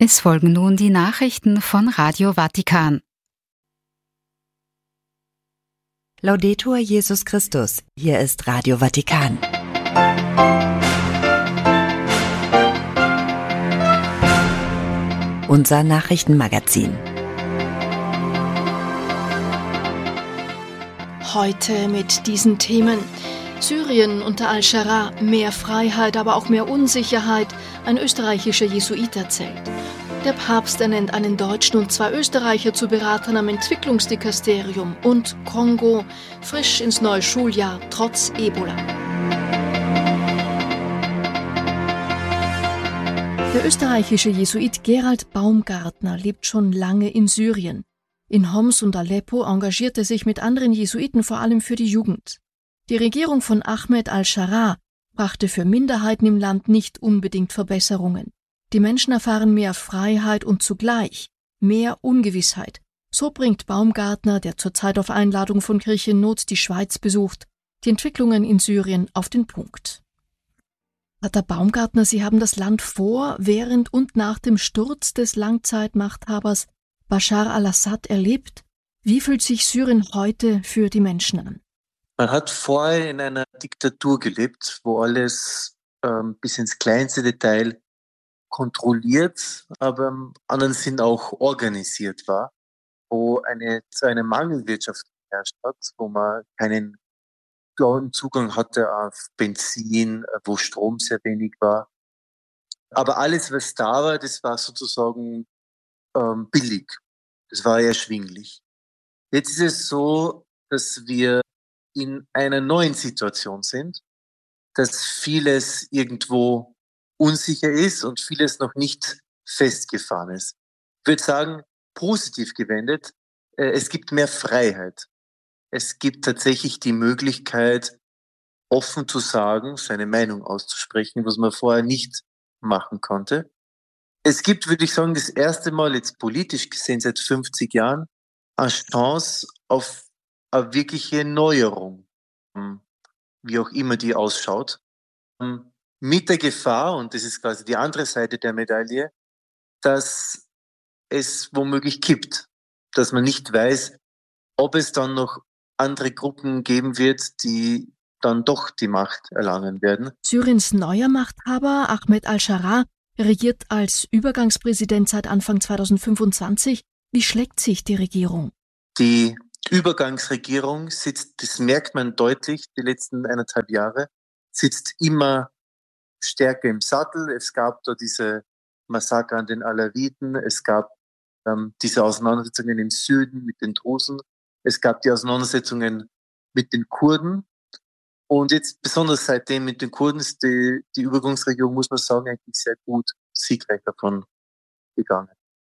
Es folgen nun die Nachrichten von Radio Vatikan. Laudetur Jesus Christus, hier ist Radio Vatikan. Unser Nachrichtenmagazin. Heute mit diesen Themen. Syrien unter Al-Sharaa, mehr Freiheit, aber auch mehr Unsicherheit, ein österreichischer Jesuit erzählt. Der Papst ernennt einen Deutschen und 2 Österreicher zu Beratern am Entwicklungsdikasterium. Und Kongo, frisch ins neue Schuljahr, trotz Ebola. Der österreichische Jesuit Gerald Baumgartner lebt schon lange in Syrien. In Homs und Aleppo engagiert er sich mit anderen Jesuiten vor allem für die Jugend. Die Regierung von Ahmed al-Sharaa brachte für Minderheiten im Land nicht unbedingt Verbesserungen. Die Menschen erfahren mehr Freiheit und zugleich mehr Ungewissheit. So bringt Baumgartner, der zurzeit auf Einladung von Kirche in Not die Schweiz besucht, die Entwicklungen in Syrien auf den Punkt. Pater Baumgartner, Sie haben das Land vor, während und nach dem Sturz des Langzeitmachthabers Bashar al-Assad erlebt. Wie fühlt sich Syrien heute für die Menschen an? Man hat vorher in einer Diktatur gelebt, wo alles bis ins kleinste Detail kontrolliert, aber im anderen Sinn auch organisiert war, wo so eine Mangelwirtschaft geherrscht hat, wo man keinen Zugang hatte auf Benzin, wo Strom sehr wenig war. Aber alles, was da war, das war sozusagen billig. Das war erschwinglich. Jetzt ist es so, dass wir in einer neuen Situation sind, dass vieles irgendwo unsicher ist und vieles noch nicht festgefahren ist. Ich würde sagen, positiv gewendet, es gibt mehr Freiheit. Es gibt tatsächlich die Möglichkeit, offen zu sagen, seine Meinung auszusprechen, was man vorher nicht machen konnte. Es gibt, würde ich sagen, das erste Mal jetzt politisch gesehen seit 50 Jahren eine Chance auf eine wirkliche Neuerung, wie auch immer die ausschaut. Mit der Gefahr, und das ist quasi die andere Seite der Medaille, dass es womöglich kippt, dass man nicht weiß, ob es dann noch andere Gruppen geben wird, die dann doch die Macht erlangen werden. Syriens neuer Machthaber Ahmed al-Sharaa regiert als Übergangspräsident seit Anfang 2025. Wie schlägt sich die Regierung? Die Übergangsregierung sitzt, das merkt man deutlich, die letzten 1,5 Jahre, sitzt immer stärker im Sattel. Es gab da diese Massaker an den Alawiten, es gab diese Auseinandersetzungen im Süden mit den Drusen, es gab die Auseinandersetzungen mit den Kurden und jetzt besonders seitdem mit den Kurden ist die Übergangsregierung, muss man sagen, eigentlich sehr gut siegreich davon gegangen.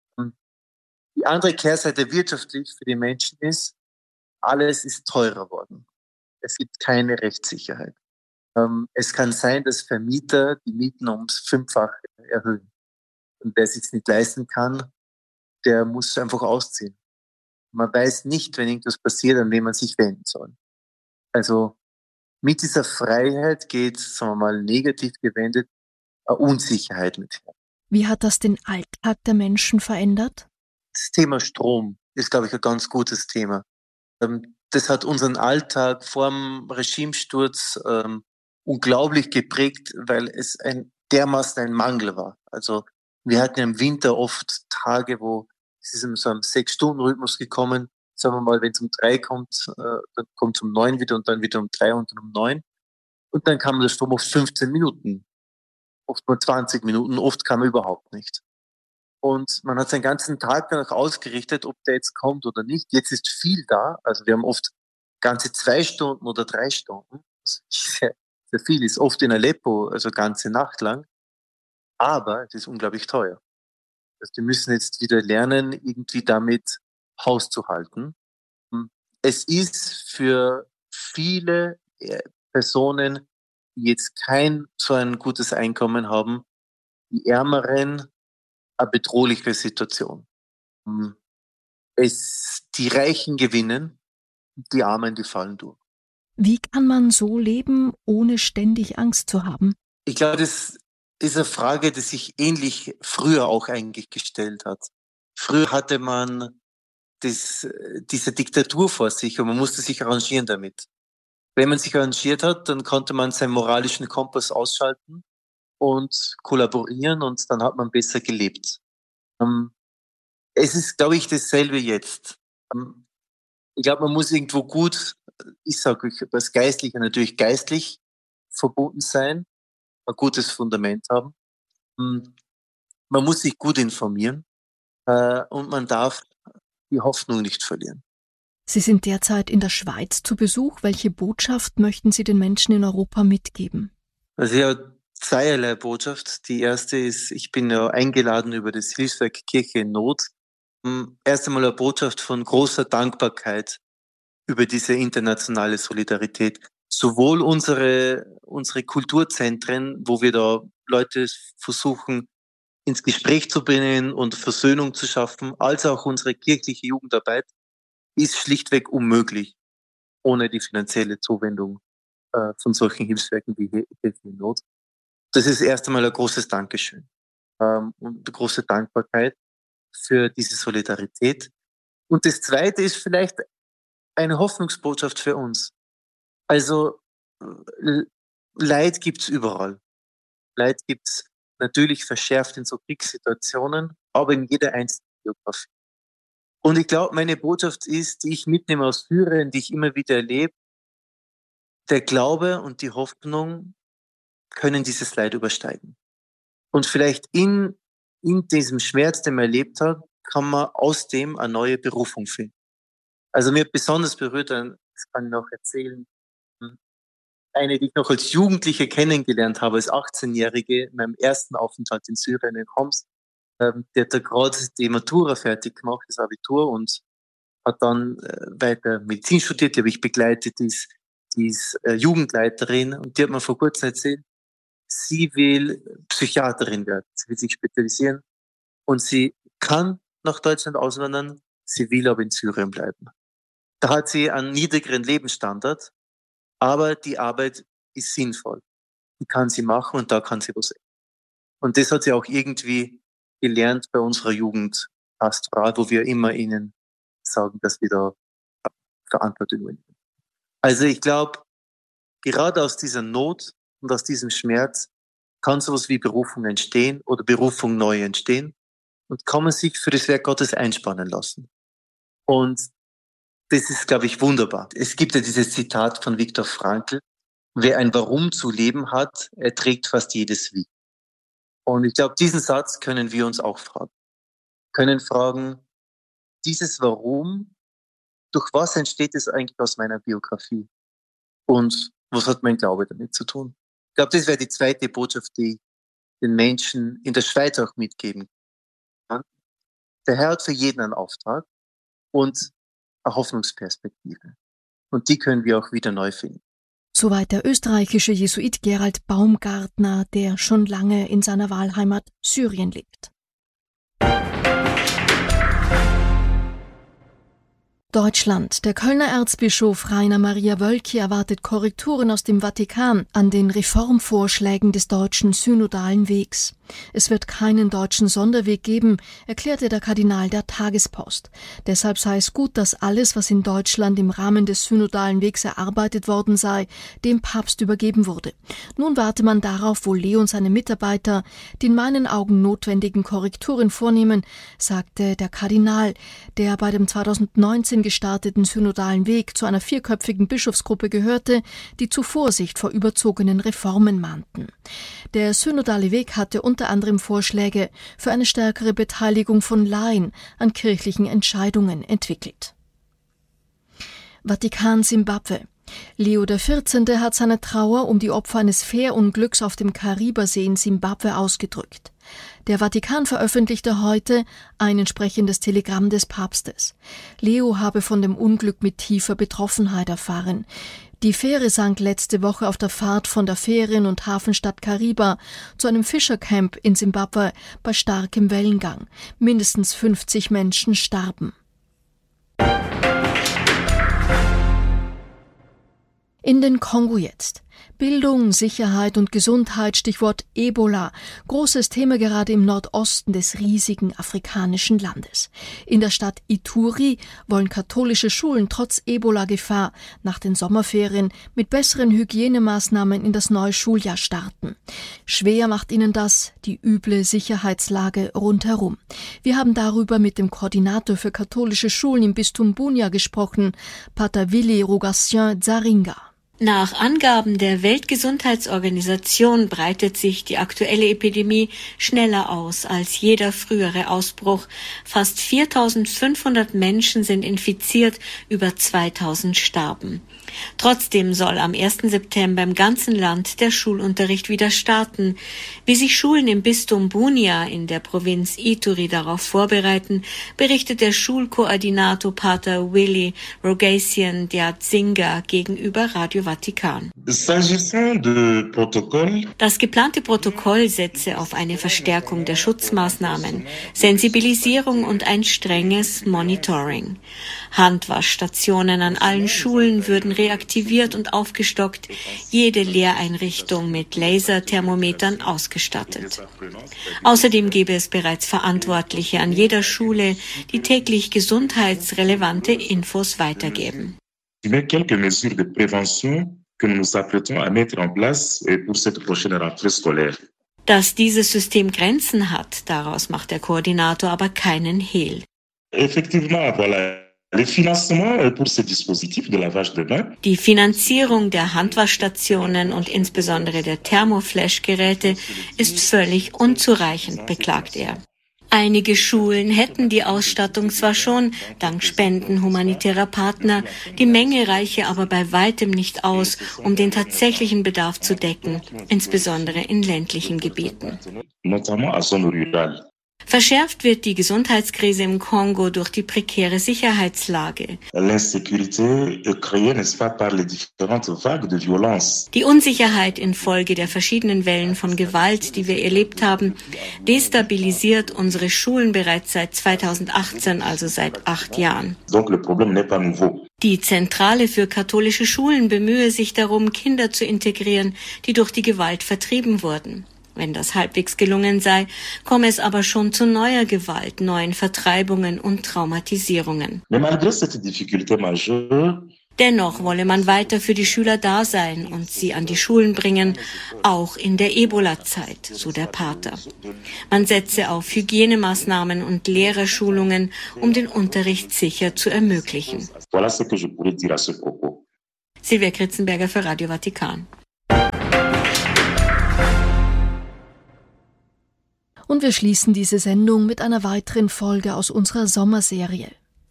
Die andere Kehrseite wirtschaftlich für die Menschen ist, alles ist teurer worden. Es gibt keine Rechtssicherheit. Es kann sein, dass Vermieter die Mieten ums 5-fache erhöhen. Und wer sich nicht leisten kann, der muss einfach ausziehen. Man weiß nicht, wenn irgendwas passiert, an wen man sich wenden soll. Also mit dieser Freiheit geht, sagen wir mal, negativ gewendet, eine Unsicherheit mit her. Wie hat das den Alltag der Menschen verändert? Das Thema Strom ist, glaube ich, ein ganz gutes Thema. Das hat unseren Alltag vor dem Regimesturz unglaublich geprägt, weil es dermaßen ein Mangel war. Also wir hatten im Winter oft Tage, wo es ist in so einem 6-Stunden-Rhythmus gekommen. Sagen wir mal, wenn es um 3 kommt, dann kommt es um 9 wieder und dann wieder um 3 und dann um 9. Und dann kam der Strom oft 15 Minuten, oft mal 20 Minuten, oft kam er überhaupt nicht. Und man hat seinen ganzen Tag danach ausgerichtet, ob der jetzt kommt oder nicht. Jetzt ist viel da. Also wir haben oft ganze 2 Stunden oder 3 Stunden. Das ist sehr viel, ist oft in Aleppo, also ganze Nacht lang. Aber es ist unglaublich teuer. Also die müssen jetzt wieder lernen, irgendwie damit Haus zu halten. Es ist für viele Personen, die jetzt kein so ein gutes Einkommen haben, die Ärmeren, eine bedrohliche Situation. Die Reichen gewinnen, die Armen, die fallen durch. Wie kann man so leben, ohne ständig Angst zu haben? Ich glaube, das ist eine Frage, die sich ähnlich früher auch eigentlich gestellt hat. Früher hatte man diese Diktatur vor sich und man musste sich arrangieren damit. Wenn man sich arrangiert hat, dann konnte man seinen moralischen Kompass ausschalten und kollaborieren und dann hat man besser gelebt. Es ist, glaube ich, dasselbe jetzt. Ich glaube, man muss irgendwo gut, ich sage euch, das Geistliche natürlich geistlich verbunden sein, ein gutes Fundament haben. Man muss sich gut informieren und man darf die Hoffnung nicht verlieren. Sie sind derzeit in der Schweiz zu Besuch. Welche Botschaft möchten Sie den Menschen in Europa mitgeben? Also ja, zweierlei Botschaft. Die erste ist, ich bin ja eingeladen über das Hilfswerk Kirche in Not. Erst einmal eine Botschaft von großer Dankbarkeit über diese internationale Solidarität. Sowohl unsere Kulturzentren, wo wir da Leute versuchen, ins Gespräch zu bringen und Versöhnung zu schaffen, als auch unsere kirchliche Jugendarbeit, ist schlichtweg unmöglich ohne die finanzielle Zuwendung von solchen Hilfswerken wie Hilfe in Not. Das ist erst einmal ein großes Dankeschön und eine große Dankbarkeit für diese Solidarität. Und das Zweite ist vielleicht eine Hoffnungsbotschaft für uns. Also Leid gibt's überall. Leid gibt's natürlich verschärft in so Kriegssituationen, aber in jeder einzelnen Biografie. Und ich glaube, meine Botschaft ist, die ich mitnehme aus Syrien, die ich immer wieder erlebe, der Glaube und die Hoffnung können dieses Leid übersteigen. Und vielleicht in diesem Schmerz, den man erlebt hat, kann man aus dem eine neue Berufung finden. Also mir hat besonders berührt, das kann ich noch erzählen, eine, die ich noch als Jugendliche kennengelernt habe, als 18-Jährige, in meinem ersten Aufenthalt in Syrien, in Homs. Die hat da gerade die Matura fertig gemacht, das Abitur, und hat dann weiter Medizin studiert, die habe ich begleitet, die ist Jugendleiterin, und die hat mir vor kurzem erzählt, sie will Psychiaterin werden, sie will sich spezialisieren und sie kann nach Deutschland auswandern, sie will aber in Syrien bleiben. Da hat sie einen niedrigeren Lebensstandard, aber die Arbeit ist sinnvoll. Die kann sie machen und da kann sie was. Und das hat sie auch irgendwie gelernt bei unserer Jugendpastoral, wo wir immer ihnen sagen, dass wir da Verantwortung übernehmen. Also ich glaube, gerade aus dieser Not und aus diesem Schmerz kann sowas wie Berufung entstehen oder Berufung neu entstehen und kann man sich für das Werk Gottes einspannen lassen. Und das ist, glaube ich, wunderbar. Es gibt ja dieses Zitat von Viktor Frankl: Wer ein Warum zu leben hat, erträgt fast jedes Wie. Und ich glaube, diesen Satz können wir uns auch fragen. Können fragen, dieses Warum, durch was entsteht es eigentlich aus meiner Biografie? Und was hat mein Glaube damit zu tun? Ich glaube, das wäre die zweite Botschaft, die ich den Menschen in der Schweiz auch mitgeben kann. Der Herr hat für jeden einen Auftrag und eine Hoffnungsperspektive. Und die können wir auch wieder neu finden. Soweit der österreichische Jesuit Gerald Baumgartner, der schon lange in seiner Wahlheimat Syrien lebt. Deutschland. Der Kölner Erzbischof Rainer Maria Wölki erwartet Korrekturen aus dem Vatikan an den Reformvorschlägen des deutschen synodalen Wegs. Es wird keinen deutschen Sonderweg geben, erklärte der Kardinal der Tagespost. Deshalb sei es gut, dass alles, was in Deutschland im Rahmen des synodalen Wegs erarbeitet worden sei, dem Papst übergeben wurde. Nun warte man darauf, wo Leo und seine Mitarbeiter die in meinen Augen notwendigen Korrekturen vornehmen, sagte der Kardinal, der bei dem 2019 gestarteten synodalen Weg zu einer 4-köpfigen Bischofsgruppe gehörte, die zu Vorsicht vor überzogenen Reformen mahnten. Der synodale Weg hatte unter anderem Vorschläge für eine stärkere Beteiligung von Laien an kirchlichen Entscheidungen entwickelt. Vatikan Simbabwe. Leo XIV. Hat seine Trauer um die Opfer eines Fährunglücks auf dem Karibersee in Simbabwe ausgedrückt. Der Vatikan veröffentlichte heute ein entsprechendes Telegramm des Papstes. Leo habe von dem Unglück mit tiefer Betroffenheit erfahren. Die Fähre sank letzte Woche auf der Fahrt von der Ferien- und Hafenstadt Kariba zu einem Fischercamp in Simbabwe bei starkem Wellengang. Mindestens 50 Menschen starben. In den Kongo jetzt. Bildung, Sicherheit und Gesundheit, Stichwort Ebola. Großes Thema gerade im Nordosten des riesigen afrikanischen Landes. In der Stadt Ituri wollen katholische Schulen trotz Ebola-Gefahr nach den Sommerferien mit besseren Hygienemaßnahmen in das neue Schuljahr starten. Schwer macht ihnen das die üble Sicherheitslage rundherum. Wir haben darüber mit dem Koordinator für katholische Schulen im Bistum Bunia gesprochen, Pater Willy Rogatien Dzaringa. Nach Angaben der Weltgesundheitsorganisation breitet sich die aktuelle Epidemie schneller aus als jeder frühere Ausbruch. Fast 4.500 Menschen sind infiziert, über 2.000 starben. Trotzdem soll am 1. September im ganzen Land der Schulunterricht wieder starten. Wie sich Schulen im Bistum Bunia in der Provinz Ituri darauf vorbereiten, berichtet der Schulkoordinator Pater Willy Rogatien Dzaringa gegenüber Radio Vatikan. Das geplante Protokoll setze auf eine Verstärkung der Schutzmaßnahmen, Sensibilisierung und ein strenges Monitoring. Handwaschstationen an allen Schulen würden reaktiviert und aufgestockt, jede Lehreinrichtung mit Laserthermometern ausgestattet. Außerdem gäbe es bereits Verantwortliche an jeder Schule, die täglich gesundheitsrelevante Infos weitergeben. Quelques mesures de prévention que nous nous apprêtons à mettre en place pour cette prochaine rentrée scolaire. Dass dieses System Grenzen hat, daraus macht der Koordinator aber keinen Hehl. Effectivement, voilà. Le financement pour ce dispositif de lavage de mains. Die Finanzierung der Handwaschstationen und insbesondere der Thermoflash-Geräte ist völlig unzureichend, beklagt er. Einige Schulen hätten die Ausstattung zwar schon, dank Spenden humanitärer Partner, die Menge reiche aber bei weitem nicht aus, um den tatsächlichen Bedarf zu decken, insbesondere in ländlichen Gebieten. Verschärft wird die Gesundheitskrise im Kongo durch die prekäre Sicherheitslage. Die Unsicherheit infolge der verschiedenen Wellen von Gewalt, die wir erlebt haben, destabilisiert unsere Schulen bereits seit 2018, also seit 8 Jahren. Die Zentrale für katholische Schulen bemühe sich darum, Kinder zu integrieren, die durch die Gewalt vertrieben wurden. Wenn das halbwegs gelungen sei, komme es aber schon zu neuer Gewalt, neuen Vertreibungen und Traumatisierungen. Dennoch wolle man weiter für die Schüler da sein und sie an die Schulen bringen, auch in der Ebola-Zeit, so der Pater. Man setze auf Hygienemaßnahmen und Lehrerschulungen, um den Unterricht sicher zu ermöglichen. Silvia Kritzenberger für Radio Vatikan. Und wir schließen diese Sendung mit einer weiteren Folge aus unserer Sommerserie.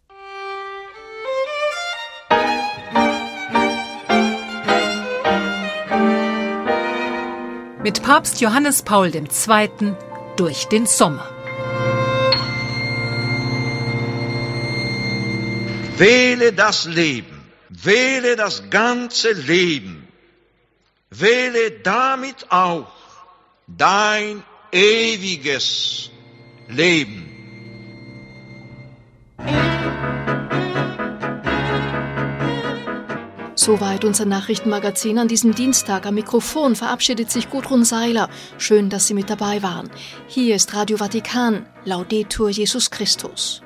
Mit Papst Johannes Paul II. Durch den Sommer. Wähle das Leben, wähle das ganze Leben, wähle damit auch dein ewiges Leben. Soweit unser Nachrichtenmagazin an diesem Dienstag. Am Mikrofon verabschiedet sich Gudrun Seiler. Schön, dass Sie mit dabei waren. Hier ist Radio Vatikan. Laudetur Jesus Christus.